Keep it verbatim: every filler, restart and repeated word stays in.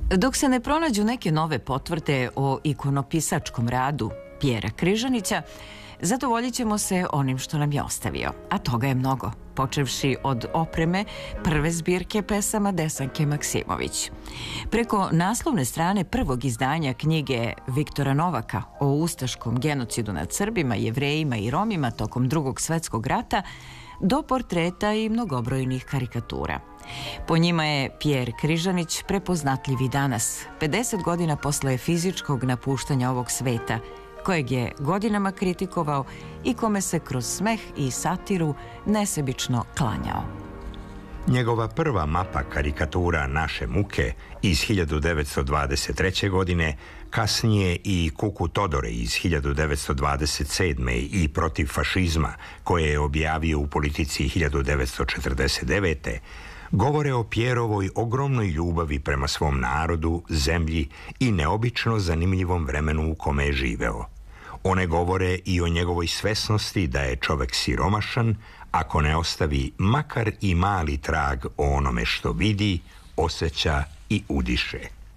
Dok se ne pronađu neke nove potvrde o ikonopisačkom radu Pjera Križanića, zadovoljit ćemo se onim što nam je ostavio, a toga je mnogo, počevši od opreme prve zbirke pesama Desanke Maksimović. Preko naslovne strane prvog izdanja knjige Viktora Novaka o ustaškom genocidu nad Srbima, Jevrejima i Romima tokom Drugog svjetskog rata, do portreta i mnogobrojnih karikatura. Po njima je Pjer Križanić prepoznatljiv i danas, pedeset godina posle fizičkog napuštanja ovog sveta, kojeg je godinama kritikovao i kome se kroz smeh i satiru nesebično klanjao. Njegova prva mapa karikatura Naše muke iz hiljadu devetsto dvadeset treće. godine, kasnije i Kuku Todore iz hiljadu devetsto dvadeset sedme. i Protiv fašizma, koje je objavio u Politici hiljadu devetsto četrdeset devete. govore o Pjerovoj ogromnoj ljubavi prema svom narodu, zemlji i neobično zanimljivom vremenu u kome je živeo. One govore i o njegovoj svesnosti da je čovek siromašan ako ne ostavi makar i mali trag o onome što vidi, osjeća i udiše.